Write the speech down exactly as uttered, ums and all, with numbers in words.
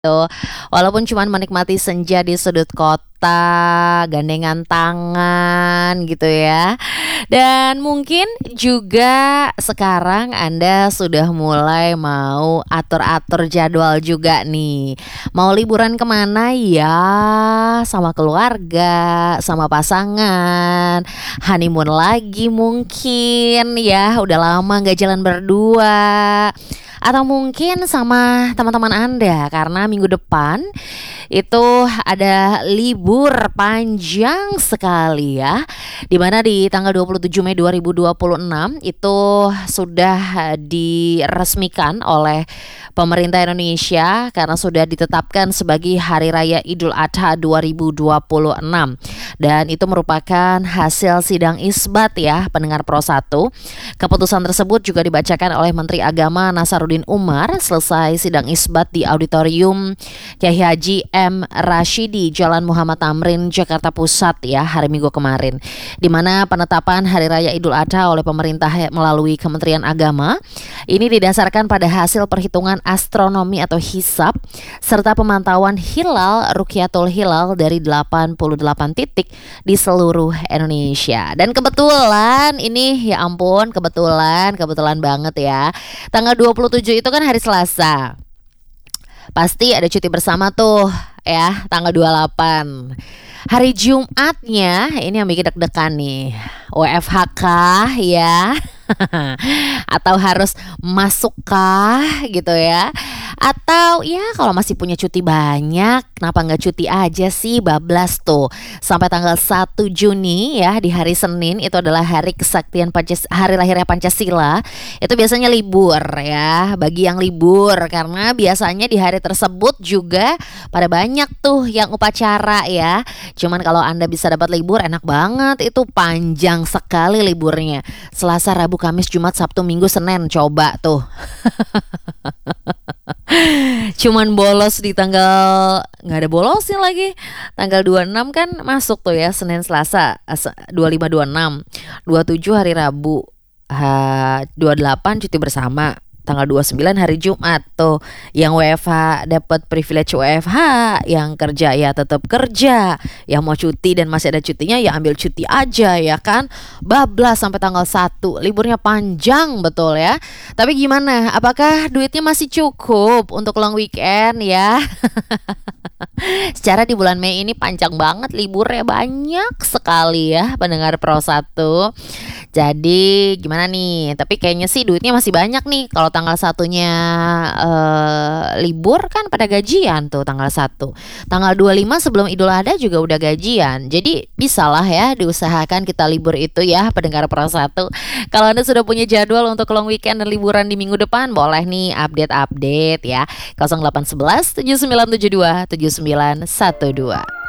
Tuh, walaupun cuman menikmati senja di sudut kota, gandengan tangan gitu ya. Dan mungkin juga sekarang Anda sudah mulai mau atur-atur jadwal juga nih. Mau liburan kemana ya? Sama keluarga, sama pasangan, honeymoon lagi mungkin ya. Udah lama gak jalan berdua. Atau mungkin sama teman-teman Anda karena minggu depan itu ada libur panjang sekali ya. Dimana di tanggal dua puluh tujuh Mei dua ribu dua puluh enam itu sudah diresmikan oleh pemerintah Indonesia karena sudah ditetapkan sebagai Hari Raya Idul Adha dua ribu dua puluh enam. Dan itu merupakan hasil sidang isbat ya pendengar Pro satu. Keputusan tersebut juga dibacakan oleh Menteri Agama Nasaruddin Umar selesai sidang isbat di Auditorium Kyai Haji M Rashidi Jalan Muhammad Tamrin Jakarta Pusat ya hari Minggu kemarin, di mana penetapan Hari Raya Idul Adha oleh pemerintah melalui Kementerian Agama ini didasarkan pada hasil perhitungan astronomi atau hisab serta pemantauan hilal Rukyatul Hilal dari delapan puluh delapan titik di seluruh Indonesia. Dan kebetulan ini ya ampun kebetulan kebetulan banget ya, tanggal dua puluh tujuh itu kan hari Selasa. Pasti ada cuti bersama tuh ya, tanggal dua puluh delapan. Hari Jumatnya ini yang bikin deg-degan nih, W F H kah ya? Atau harus masukkah gitu ya? Atau ya kalau masih punya cuti banyak, kenapa nggak cuti aja sih, bablas tuh. Sampai tanggal satu Juni ya, di hari Senin itu adalah hari kesaktian Pancasila, hari lahirnya Pancasila. Itu biasanya libur ya, bagi yang libur. Karena biasanya di hari tersebut juga pada banyak tuh yang upacara ya. Cuman kalau Anda bisa dapat libur enak banget, itu panjang sekali liburnya. Selasa, Rabu, Kamis, Jumat, Sabtu, Minggu, Senin, coba tuh. Cuman bolos di tanggal, nggak ada bolosnya lagi. Tanggal dua puluh enam kan masuk tuh ya, Senin, Selasa, dua puluh lima, dua puluh enam, dua puluh tujuh hari Rabu, ha, dua puluh delapan cuti bersama. Tanggal dua puluh sembilan hari Jumat tuh. Yang W F H dapat privilege W F H, yang kerja ya tetap kerja. Yang mau cuti dan masih ada cutinya ya ambil cuti aja ya kan. Bablas sampai tanggal satu. Liburnya panjang betul ya. Tapi gimana? Apakah duitnya masih cukup untuk long weekend ya? Secara di bulan Mei ini panjang banget, liburnya banyak sekali ya pendengar Pro satu. Jadi gimana nih? Tapi kayaknya sih duitnya masih banyak nih. Kalau tanggal satunya uh, libur kan pada gajian tuh tanggal satu. Tanggal dua puluh lima sebelum Idul Adha juga udah gajian. Jadi bisalah ya diusahakan kita libur itu ya pendengar Pro satu. Kalau Anda sudah punya jadwal untuk long weekend dan liburan di minggu depan, boleh nih update-update ya. nol delapan satu satu tujuh sembilan tujuh dua tujuh sembilan satu dua.